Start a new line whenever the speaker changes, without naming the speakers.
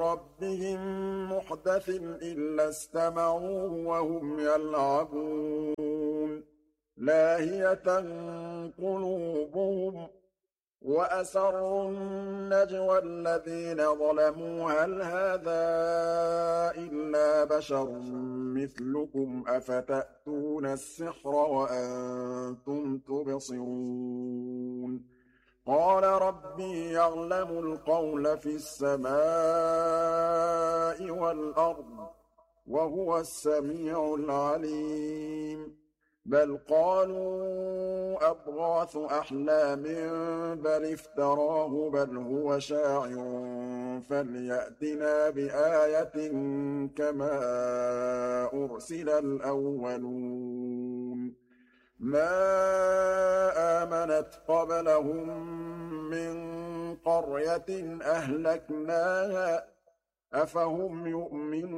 ربهم محدث إلا استمعوه وهم يلعبون لاهية قلوبهم وأسروا النجوى الذين ظلموا هل هذا إلا بشر مثلكم أفتأتون السحر وأنتم تبصرون قال ربي يعلم القول في السماء والأرض وهو السميع العليم بل قالوا أضغاث أحلام بل افتراه بل هو شاعر فليأتنا بآية كما أرسل الأولون ما آمنت قبلهم من قرية أهلكناها أفهم يؤمنون